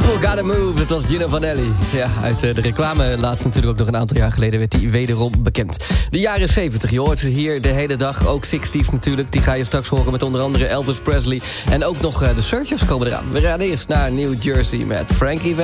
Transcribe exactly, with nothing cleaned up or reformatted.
People Gotta Move, dat was Gino Vanelli. Ja, uit de reclame laatst natuurlijk ook nog een aantal jaar geleden werd hij wederom bekend. De jaren zeventig, je hoort ze hier de hele dag. Ook zestig's natuurlijk, die ga je straks horen met onder andere Elvis Presley. En ook nog de Searchers komen eraan. We gaan eerst naar New Jersey met Frankie Van.